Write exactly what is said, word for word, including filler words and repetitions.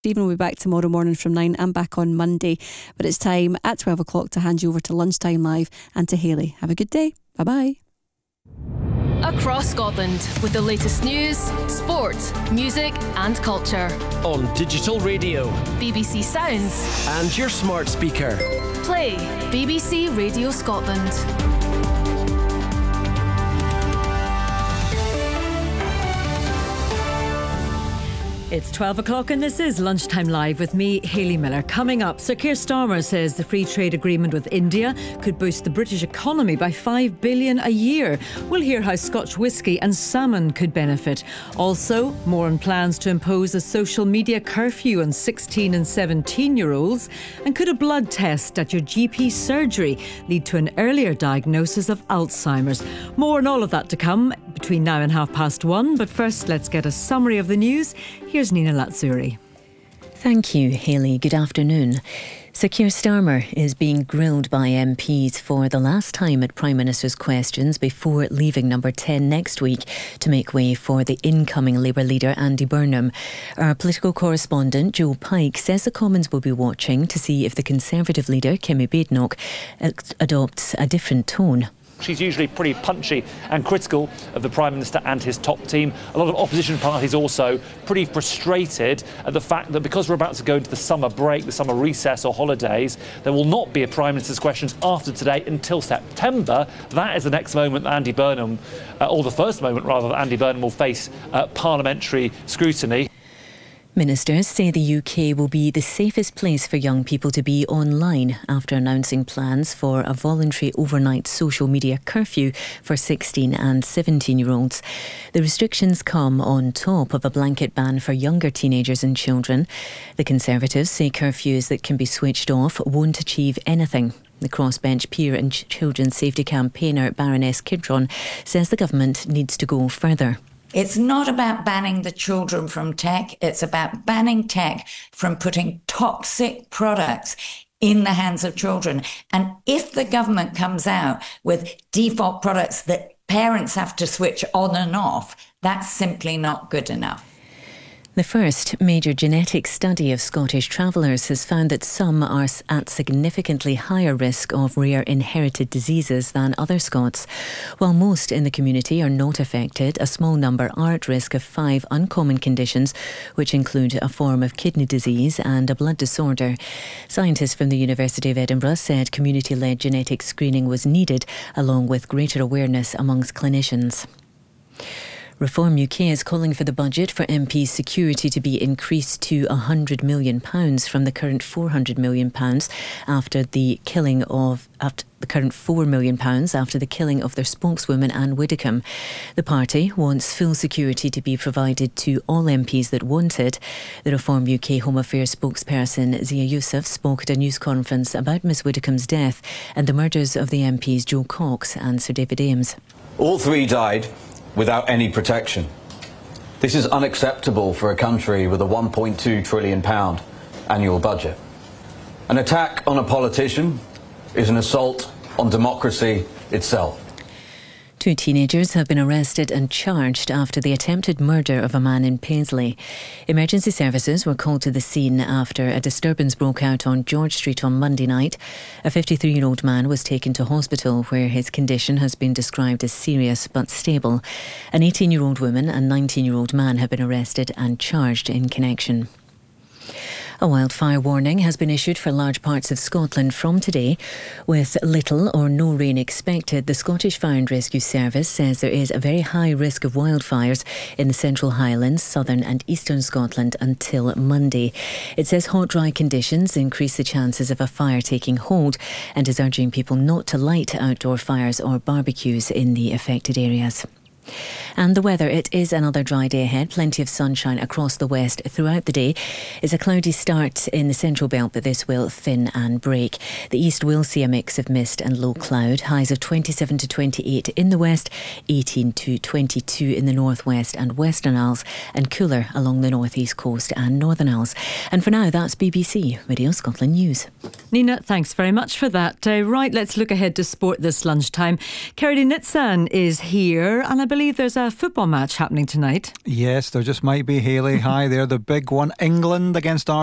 Stephen will be back tomorrow morning from nine. I'm back on Monday. But it's time at twelve o'clock to hand you over to Lunchtime Live and to Hayley. Have a good day. Bye-bye. Across Scotland with the latest news, sport, music and culture. On digital radio, B B C Sounds and your smart speaker. Play B B C Radio Scotland. It's twelve o'clock and this is Lunchtime Live with me, Hayley Miller. Coming up, Sir Keir Starmer says the free trade agreement with India could boost the British economy by five billion dollars a year. We'll hear how Scotch whisky and salmon could benefit. Also, more on plans to impose a social media curfew on sixteen and seventeen year olds. And could a blood test at your G P surgery lead to an earlier diagnosis of Alzheimer's? More on all of that to come between now and half past one. But first, let's get a summary of the news. Here's Nina Lazzuri. Thank you, Hayley. Good afternoon. Sir Keir Starmer is being grilled by M Ps for the last time at Prime Minister's Questions before leaving Number ten next week to make way for the incoming Labour leader Andy Burnham. Our political correspondent Joe Pike says the Commons will be watching to see if the Conservative leader Kemi Badenoch adopts a different tone. She's usually pretty punchy and critical of the Prime Minister and his top team. A lot of opposition parties also pretty frustrated at the fact that because we're about to go into the summer break, the summer recess or holidays, there will not be a Prime Minister's Questions after today until September. That is the next moment that Andy Burnham, uh, or the first moment rather, that Andy Burnham will face uh, parliamentary scrutiny. Ministers say the U K will be the safest place for young people to be online after announcing plans for a voluntary overnight social media curfew for sixteen and seventeen year olds. The restrictions come on top of a blanket ban for younger teenagers and children. The Conservatives say curfews that can be switched off won't achieve anything. The Crossbench Peer and Children's Safety campaigner Baroness Kidron says the government needs to go further. It's not about banning the children from tech. It's about banning tech from putting toxic products in the hands of children. And if the government comes out with default products that parents have to switch on and off, that's simply not good enough. The first major genetic study of Scottish travellers has found that some are at significantly higher risk of rare inherited diseases than other Scots. While most in the community are not affected, a small number are at risk of five uncommon conditions, which include a form of kidney disease and a blood disorder. Scientists from the University of Edinburgh said community-led genetic screening was needed, along with greater awareness amongst clinicians. Reform U K is calling for the budget for M Ps' security to be increased to one hundred million pounds from the current four hundred million pounds after the killing of after the current four million pounds after the killing of their spokeswoman Anne Widdecombe. The party wants full security to be provided to all M Ps that want it. The Reform U K Home Affairs spokesperson Zia Youssef spoke at a news conference about Miss Widdecombe's death and the murders of the M Ps Jo Cox and Sir David Ames. All three died without any protection. This is unacceptable for a country with a one point two trillion pounds annual budget. An attack on a politician is an assault on democracy itself. Two teenagers have been arrested and charged after the attempted murder of a man in Paisley. Emergency services were called to the scene after a disturbance broke out on George Street on Monday night. A fifty-three-year-old man was taken to hospital where his condition has been described as serious but stable. An eighteen-year-old woman and nineteen-year-old man have been arrested and charged in connection. A wildfire warning has been issued for large parts of Scotland from today. With little or no rain expected, the Scottish Fire and Rescue Service says there is a very high risk of wildfires in the Central Highlands, southern and eastern Scotland until Monday. It says hot, dry conditions increase the chances of a fire taking hold and is urging people not to light outdoor fires or barbecues in the affected areas. And the weather, it is another dry day ahead. Plenty of sunshine across the west throughout the day. It's a cloudy start in the central belt, but this will thin and break. The east will see a mix of mist and low cloud. Highs of twenty-seven to twenty-eight in the west, eighteen to twenty-two in the northwest and Western Isles, and cooler along the northeast coast and Northern Isles. And for now, that's B B C Radio Scotland News. Nina, thanks very much for that. Uh, right, let's look ahead to sport this lunchtime. Kerry Nitsan is here, and I believe believe there's a football match happening tonight. Yes, there just might be, Hayley. Hi there, the big one. England against Argentina.